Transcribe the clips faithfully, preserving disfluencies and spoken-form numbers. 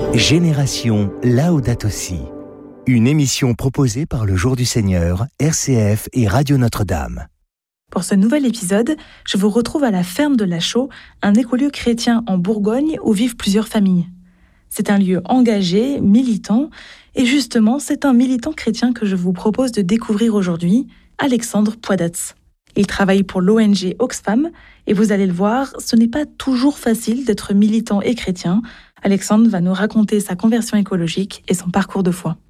Génération Laudato Si, une émission proposée par le Jour du Seigneur, R C F et Radio Notre-Dame. Pour ce nouvel épisode, je vous retrouve à la ferme de La Chaux, un écolieu chrétien en Bourgogne où vivent plusieurs familles. C'est un lieu engagé, militant, et justement, c'est un militant chrétien que je vous propose de découvrir aujourd'hui, Alexandre Poidatz. Il travaille pour l'O N G Oxfam, et vous allez le voir, ce n'est pas toujours facile d'être militant et chrétien. Alexandre va nous raconter sa conversion écologique et son parcours de foi.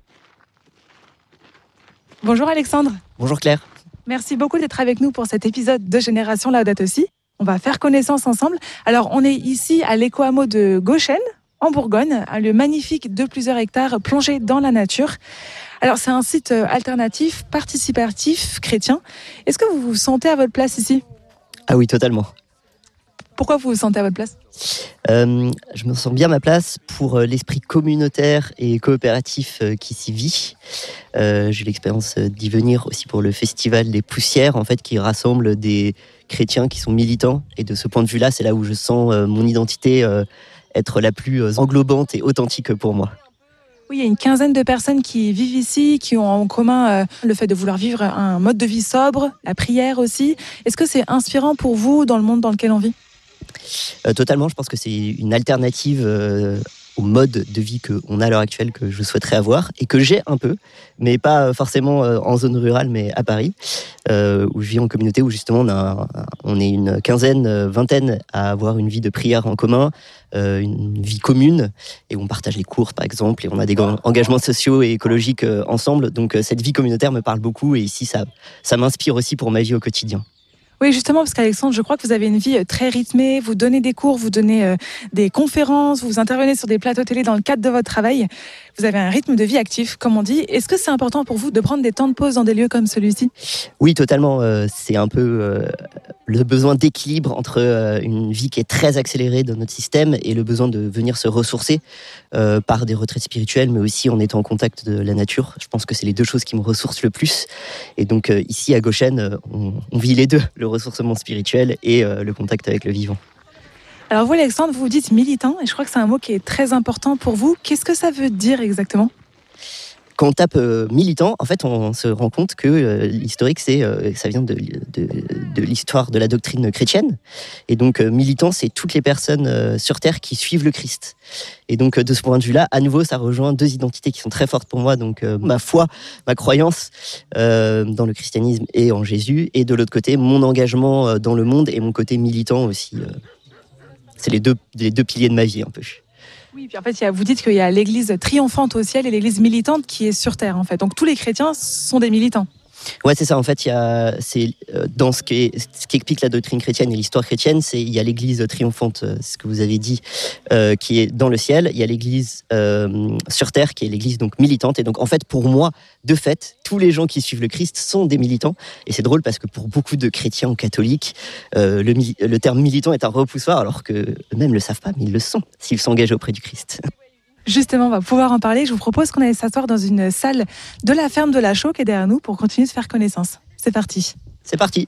Bonjour Alexandre. Bonjour Claire. Merci beaucoup d'être avec nous pour cet épisode de Génération Laudato Si. On va faire connaissance ensemble. Alors, on est ici à l'éco-hameau de Gauchen, en Bourgogne, un lieu magnifique de plusieurs hectares plongé dans la nature. Alors, c'est un site alternatif, participatif, chrétien. Est-ce que vous vous sentez à votre place ici ? Ah oui, totalement. Pourquoi vous vous sentez à votre place ? euh, Je me sens bien à ma place pour l'esprit communautaire et coopératif qui s'y vit. Euh, j'ai eu l'expérience d'y venir aussi pour le festival des poussières, en fait, qui rassemble des chrétiens qui sont militants. Et de ce point de vue-là, c'est là où je sens mon identité être la plus englobante et authentique pour moi. Oui, il y a une quinzaine de personnes qui vivent ici, qui ont en commun le fait de vouloir vivre un mode de vie sobre, la prière aussi. Est-ce que c'est inspirant pour vous dans le monde dans lequel on vit ? Euh, totalement, je pense que c'est une alternative euh, au mode de vie qu'on a à l'heure actuelle que je souhaiterais avoir et que j'ai un peu, mais pas forcément euh, en zone rurale, mais à Paris, euh, où je vis en communauté, où justement on, a, on est une quinzaine, vingtaine à avoir une vie de prière en commun, euh, une vie commune, et où on partage les courses par exemple, et on a des engagements sociaux et écologiques euh, ensemble. Donc euh, cette vie communautaire me parle beaucoup, et ici ça, ça m'inspire aussi pour ma vie au quotidien. Oui, justement, parce qu'Alexandre, je crois que vous avez une vie très rythmée, vous donnez des cours, vous donnez euh, des conférences, vous intervenez sur des plateaux télé dans le cadre de votre travail. Vous avez un rythme de vie actif, comme on dit. Est-ce que c'est important pour vous de prendre des temps de pause dans des lieux comme celui-ci ? Oui, totalement. Euh, c'est un peu euh, le besoin d'équilibre entre euh, une vie qui est très accélérée dans notre système et le besoin de venir se ressourcer euh, par des retraites spirituelles, mais aussi en étant en contact de la nature. Je pense que c'est les deux choses qui me ressourcent le plus. Et donc euh, ici à Gauchen, euh, on, on vit les deux, le ressourcement spirituel et euh, le contact avec le vivant. Alors vous, Alexandre, vous vous dites militant, et je crois que c'est un mot qui est très important pour vous. Qu'est-ce que ça veut dire exactement ? Quand on tape euh, militant, en fait, on se rend compte que euh, l'historique, c'est, euh, ça vient de, de, de l'histoire de la doctrine chrétienne. Et donc, euh, militant, c'est toutes les personnes euh, sur Terre qui suivent le Christ. Et donc, euh, de ce point de vue-là, à nouveau, ça rejoint deux identités qui sont très fortes pour moi. Donc, euh, ma foi, ma croyance euh, dans le christianisme et en Jésus. Et de l'autre côté, mon engagement euh, dans le monde et mon côté militant aussi. Euh, c'est les deux, les deux piliers de ma vie, un peu. Oui, puis en fait, il y a, vous dites qu'il y a l'église triomphante au ciel et l'église militante qui est sur terre, en fait. Donc tous les chrétiens sont des militants. Ouais, c'est ça. En fait, il y a, c'est euh, dans ce qui, est, ce qui explique la doctrine chrétienne et l'histoire chrétienne, c'est il y a l'Église triomphante, euh, ce que vous avez dit, euh, qui est dans le ciel. Il y a l'Église euh, sur terre, qui est l'Église donc militante. Et donc, en fait, pour moi, de fait, tous les gens qui suivent le Christ sont des militants. Et c'est drôle parce que pour beaucoup de chrétiens ou catholiques, euh, le, le terme militant est un repoussoir, alors que eux-mêmes ne le savent pas, mais ils le sont s'ils s'engagent auprès du Christ. Justement, on va pouvoir en parler. Je vous propose qu'on aille s'asseoir dans une salle de la ferme de La Chaux qui est derrière nous pour continuer de faire connaissance. C'est parti. C'est parti.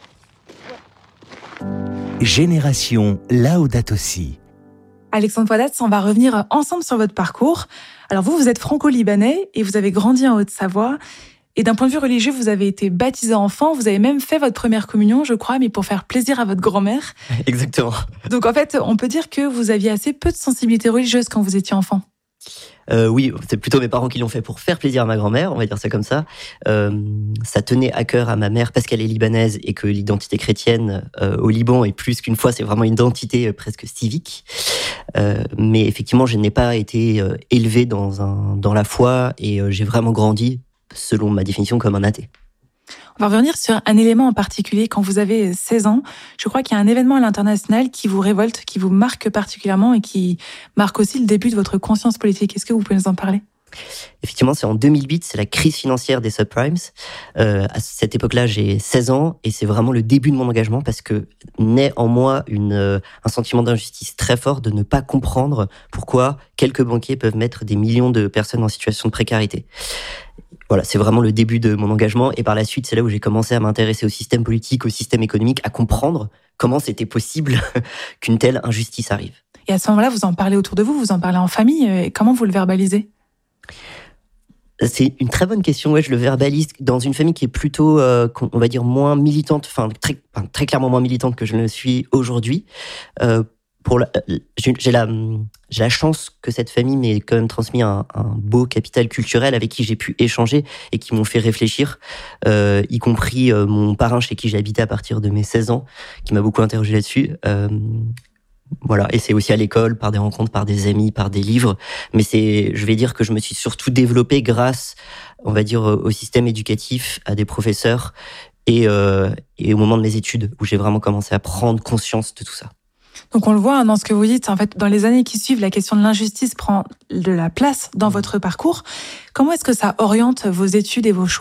Génération Laudato Si. Alexandre Poidatz, on va revenir ensemble sur votre parcours. Alors vous, vous êtes franco-libanais et vous avez grandi en Haute-Savoie. Et d'un point de vue religieux, vous avez été baptisé enfant, vous avez même fait votre première communion, je crois, mais pour faire plaisir à votre grand-mère. Exactement. Donc en fait, on peut dire que vous aviez assez peu de sensibilité religieuse quand vous étiez enfant. Euh, oui, c'est plutôt mes parents qui l'ont fait pour faire plaisir à ma grand-mère, on va dire ça comme ça. Euh, ça tenait à cœur à ma mère parce qu'elle est libanaise et que l'identité chrétienne euh, au Liban est plus qu'une foi, c'est vraiment une identité euh, presque civique. Euh, mais effectivement, je n'ai pas été euh, élevé dans, un, dans la foi et euh, j'ai vraiment grandi selon ma définition, comme un athée. On va revenir sur un élément en particulier. Quand vous avez seize ans, je crois qu'il y a un événement à l'international qui vous révolte, qui vous marque particulièrement et qui marque aussi le début de votre conscience politique. Est-ce que vous pouvez nous en parler ? Effectivement, c'est en deux mille huit, c'est la crise financière des subprimes. Euh, à cette époque-là, j'ai seize ans et c'est vraiment le début de mon engagement parce que naît en moi une, euh, un sentiment d'injustice très fort de ne pas comprendre pourquoi quelques banquiers peuvent mettre des millions de personnes en situation de précarité. Voilà, c'est vraiment le début de mon engagement et par la suite, c'est là où j'ai commencé à m'intéresser au système politique, au système économique, à comprendre comment c'était possible qu'une telle injustice arrive. Et à ce moment-là, vous en parlez autour de vous, vous en parlez en famille, et comment vous le verbalisez ? C'est une très bonne question. Ouais, je le verbalise dans une famille qui est plutôt, euh, on va dire, moins militante, enfin très, enfin, très clairement moins militante que je ne le suis aujourd'hui. Euh, pour la, j'ai, j'ai, la, j'ai la chance que cette famille m'ait quand même transmis un, un beau capital culturel avec qui j'ai pu échanger et qui m'ont fait réfléchir, euh, y compris euh, mon parrain chez qui j'habitais à partir de mes seize ans, qui m'a beaucoup interrogé là-dessus. Euh, Voilà, et c'est aussi à l'école, par des rencontres, par des amis, par des livres. Mais c'est, je vais dire que je me suis surtout développé grâce, on va dire, au système éducatif, à des professeurs et, euh, et au moment de mes études où j'ai vraiment commencé à prendre conscience de tout ça. Donc on le voit hein, dans ce que vous dites, en fait, dans les années qui suivent, la question de l'injustice prend de la place dans votre parcours. Comment est-ce que ça oriente vos études et vos choix ?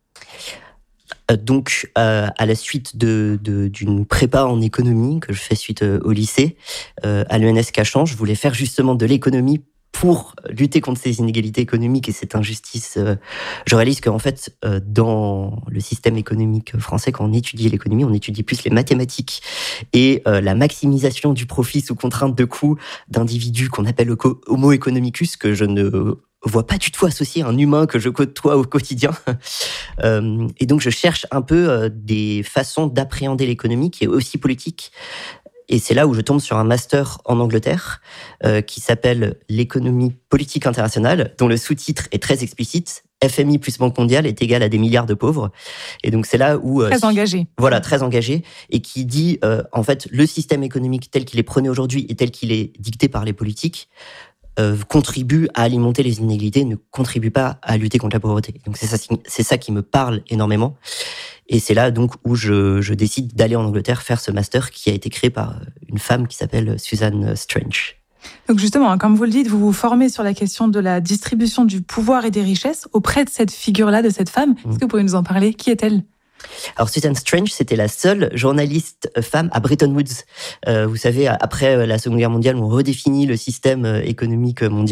Donc, euh, à la suite de, de, d'une prépa en économie que je fais suite euh, au lycée, euh, à l'E N S Cachan, je voulais faire justement de l'économie pour lutter contre ces inégalités économiques et cette injustice. Euh, je réalise qu'en fait, euh, dans le système économique français, quand on étudie l'économie, on étudie plus les mathématiques et euh, la maximisation du profit sous contrainte de coût d'individus qu'on appelle homo economicus, que je ne vois pas du tout associé à un humain que je côtoie au quotidien. Euh, et donc, je cherche un peu euh, des façons d'appréhender l'économie qui est aussi politique. Et c'est là où je tombe sur un master en Angleterre euh, qui s'appelle l'économie politique internationale, dont le sous-titre est très explicite. F M I plus Banque mondiale est égal à des milliards de pauvres. Et donc, c'est là où... Euh, très engagé. Voilà, très engagé. Et qui dit, euh, en fait, le système économique tel qu'il est prôné aujourd'hui et tel qu'il est dicté par les politiques Euh, contribue à alimenter les inégalités, ne contribue pas à lutter contre la pauvreté. Donc c'est ça, c'est ça qui me parle énormément. Et c'est là donc où je, je décide d'aller en Angleterre faire ce master qui a été créé par une femme qui s'appelle Susan Strange. Donc justement, comme vous le dites, vous vous formez sur la question de la distribution du pouvoir et des richesses auprès de cette figure-là, de cette femme. Est-ce que vous pouvez nous en parler ? Qui est-elle ? Alors Susan Strange, c'était la seule journaliste femme à Bretton Woods. Euh, vous savez, après la Seconde Guerre mondiale, on redéfinit le système économique mondial.